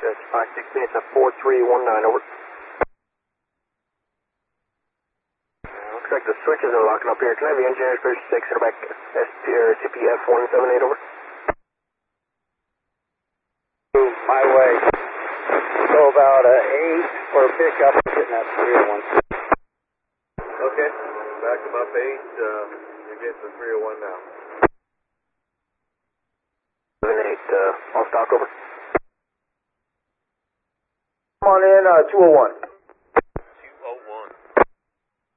That's 516, it's a 4319, over. Looks like the switches are locking up here. Can I have the engineers for 6 in the back, CPF 178, over? Highway. So about 8 for a pickup, getting that 301. Okay, back them up 8, you're getting the 301 now. 78, all stock, over. Come on in, 201.